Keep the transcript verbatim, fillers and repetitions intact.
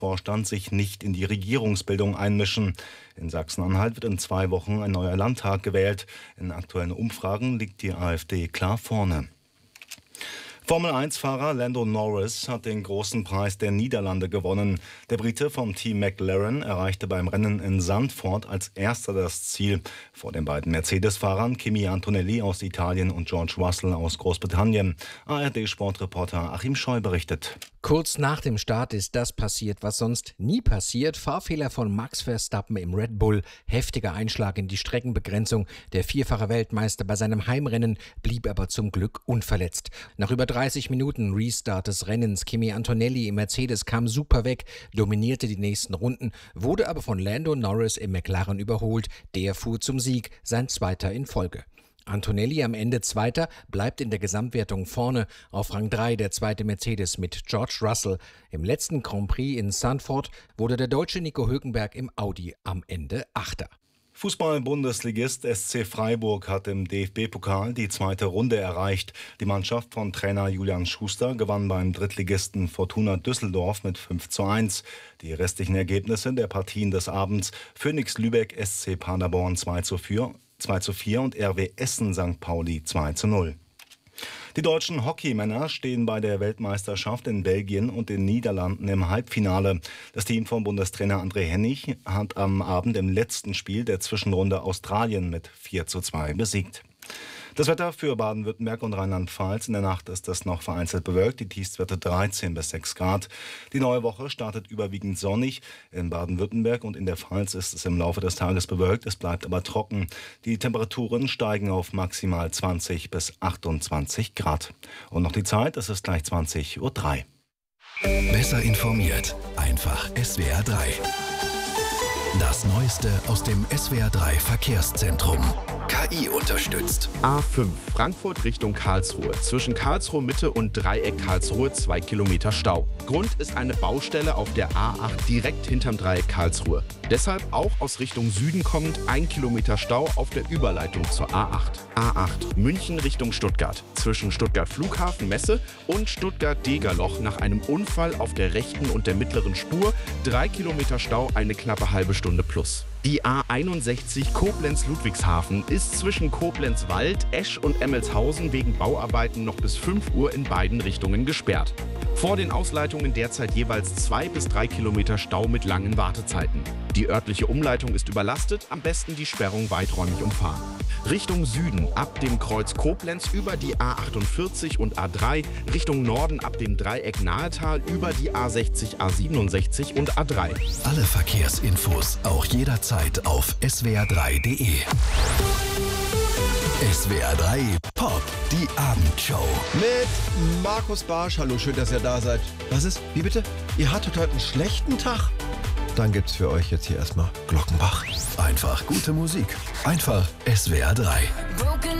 Vorstand sich nicht in die Regierungsbildung einmischen. In Sachsen-Anhalt wird in zwei Wochen ein neuer Landtag gewählt. In aktuellen Umfragen liegt die AfD klar vorne. Formel eins Fahrer Lando Norris hat den großen Preis der Niederlande gewonnen. Der Brite vom Team McLaren erreichte beim Rennen in Zandvoort als erster das Ziel. Vor den beiden Mercedes-Fahrern Kimi Antonelli aus Italien und George Russell aus Großbritannien. A R D-Sportreporter Achim Scheu berichtet. Kurz nach dem Start ist das passiert, was sonst nie passiert. Fahrfehler von Max Verstappen im Red Bull, heftiger Einschlag in die Streckenbegrenzung. Der vierfache Weltmeister bei seinem Heimrennen blieb aber zum Glück unverletzt. Nach über dreißig Minuten Restart des Rennens, Kimi Antonelli im Mercedes kam super weg, dominierte die nächsten Runden, wurde aber von Lando Norris im McLaren überholt. Der fuhr zum Sieg, sein zweiter in Folge. Antonelli am Ende Zweiter, bleibt in der Gesamtwertung vorne. Auf Rang drei der zweite Mercedes mit George Russell. Im letzten Grand Prix in Zandvoort wurde der Deutsche Nico Hülkenberg im Audi am Ende Achter. Fußball-Bundesligist S C Freiburg hat im D F B-Pokal die zweite Runde erreicht. Die Mannschaft von Trainer Julian Schuster gewann beim Drittligisten Fortuna Düsseldorf mit fünf zu eins. Die restlichen Ergebnisse der Partien des Abends: Phoenix Lübeck S C Paderborn zwei zu vier und R W Essen Sankt Pauli zwei zu null. Die deutschen Hockeymänner stehen bei der Weltmeisterschaft in Belgien und den Niederlanden im Halbfinale. Das Team von Bundestrainer André Hennig hat am Abend im letzten Spiel der Zwischenrunde Australien mit vier zu zwei besiegt. Das Wetter für Baden-Württemberg und Rheinland-Pfalz: In der Nacht ist es noch vereinzelt bewölkt, die Tiefstwerte dreizehn bis sechs Grad. Die neue Woche startet überwiegend sonnig. In Baden-Württemberg und in der Pfalz ist es im Laufe des Tages bewölkt, es bleibt aber trocken. Die Temperaturen steigen auf maximal zwanzig bis achtundzwanzig Grad. Und noch die Zeit, es ist gleich zwanzig Uhr drei. Besser informiert, einfach S W R drei. Das Neueste aus dem S W R drei Verkehrszentrum. K I unterstützt. A fünf, Frankfurt Richtung Karlsruhe. Zwischen Karlsruhe Mitte und Dreieck Karlsruhe zwei Kilometer Stau. Grund ist eine Baustelle auf der A acht direkt hinterm Dreieck Karlsruhe. Deshalb auch aus Richtung Süden kommend ein Kilometer Stau auf der Überleitung zur A acht. A acht, München Richtung Stuttgart. Zwischen Stuttgart Flughafen Messe und Stuttgart Degerloch nach einem Unfall auf der rechten und der mittleren Spur. Drei Kilometer Stau, eine knappe halbe Stunde plus. Die A einundsechzig Koblenz-Ludwigshafen ist zwischen Koblenz-Wald, Esch und Emmelshausen wegen Bauarbeiten noch bis fünf Uhr in beiden Richtungen gesperrt. Vor den Ausleitungen derzeit jeweils zwei bis drei Kilometer Stau mit langen Wartezeiten. Die örtliche Umleitung ist überlastet, am besten die Sperrung weiträumig umfahren. Richtung Süden ab dem Kreuz Koblenz über die A achtundvierzig und A drei, Richtung Norden ab dem Dreieck Nahetal über die A sechzig, A siebenundsechzig und A drei. Alle Verkehrsinfos auch jederzeit auf S W R drei punkt de. S W R drei Pop, die Abendshow. Mit Markus Barsch. Hallo, schön, dass ihr da seid. Was ist? Wie bitte? Ihr hattet heute einen schlechten Tag? Dann gibt's für euch jetzt hier erstmal Glockenbach. Einfach gute Musik. Einfach S W R drei.